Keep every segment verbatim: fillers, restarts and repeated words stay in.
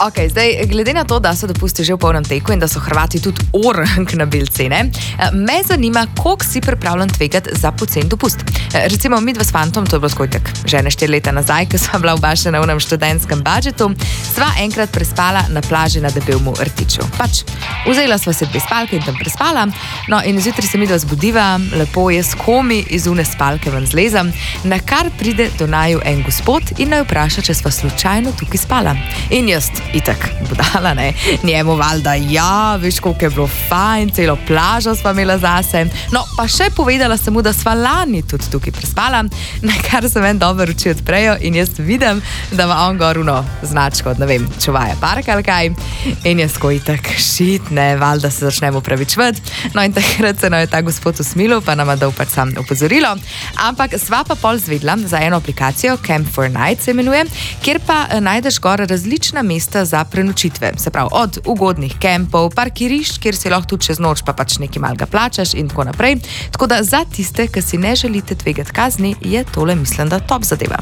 Ok, zdaj, glede na to, da so dopusti že v polnem teku in da so Hrvati tudi orang nabili cene, me zanima, koliko si pripravljen tvegati za pocen dopust. Recimo, midva s fantom, to je bilo skojtek, že ne štiri leta nazaj, ko sva bila v baš na unem študentskem budžetu, sva enkrat prespala na plaži na Debelmu Rtiču. Pač, vzela sva se dve spalke in tam prespala, no in zjutraj se midva zbudiva, lepo je s komi iz une spalke ven zlezam, na kar pride do naju en gospod in naj vpraša, če sva slučajno tukaj spala. In jaz, itak, budala, ne, njemu valjda, ja, veš, koliko je bilo fajn, celo plažo sva imela zase, no, pa še povedala sem mu, da sva lani tudi tukaj prespala, na kar se meni dobro oči odprejo in jaz vidim, da ima on gor uno značko, ne vem, čuvaja park ali kaj, in jaz ko itak, šit, ne, valjda se začnemo pravičvati, no in takrat se nam je ta gospod usmilil, pa nama dal pač sam opozorilo, ampak sva pa pol zvedla za eno aplikacijo, Camp for Night se imenuje, kjer pa najdeš gor različna mesta za prenočitve, se pravi od ugodnih kempov, parkirišč, kjer si lahko tudi čez noč pa pač nekaj malega plačaš in tako naprej. Tako da za tiste, ki si ne želite tvegati kazni, je tole, mislim, da top zadeva.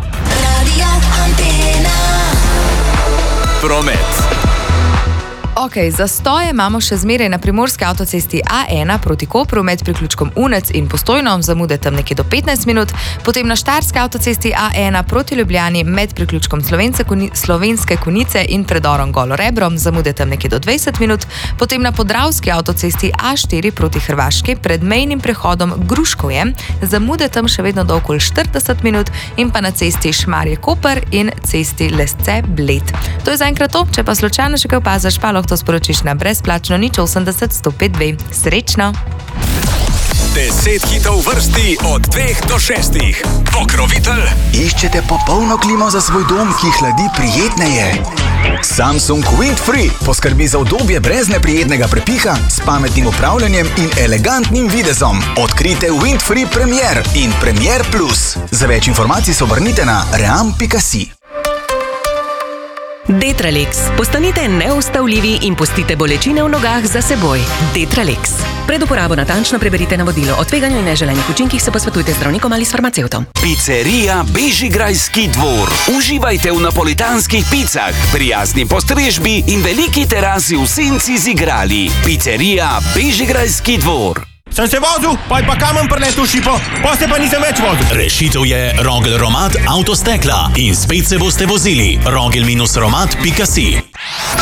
Promet. Ok, zastoje imamo še zmeraj na primorski avtocesti A ena proti Kopru med priključkom Unec in Postojno, zamude tam nekje do petnajst minut, potem na štajerski avtocesti A ena proti Ljubljani med priključkom Slovenske Konjice in predorom Golo Rebro, zamude tam nekje do dvajset minut, potem na podravski avtocesti A štiri proti Hrvaški pred mejnim prehodom Gruškovje, zamude tam še vedno do okoli štirideset minut in pa na cesti Šmarje-Koper in cesti Lesce-Bled. To je zaenkrat to, če pa slučajno še kaj opaziš, pa lahko to sporočiš na brezplačno nič osemdeset sto pet dve. Srečno! Deset hitov vrsti od dveh do šestih. Pokrovitelj. Iščete popolno klimo za svoj dom, ki hladi prijetneje? Samsung Windfree poskrbi za udobje brez neprijetnega prepiha, s pametnim upravljanjem in elegantnim videzom. Odkrite Windfree Premier in Premier Plus. Za več informacij se obrnite na ream pika si. Detralex. Postanite neustavljivi in pustite bolečine v nogah za seboj. Detralex. Pred uporabo natančno preberite navodilo. O tveganju in neželenih učinkih se posvetujte z zdravnikom ali s farmacevtom. Pizzerija Bežigrajski dvor. Uživajte v napolitanskih picah, prijazni postrežbi in veliki terasi v senci z igrali. Pizzerija Bežigrajski dvor. Sem se vozil, pa je pa kamen preletel šipo, pa se pa nisem več vozil. Rešitev je Rogel Romat Avtostekla in spet se boste vozili. rogel romat pika si.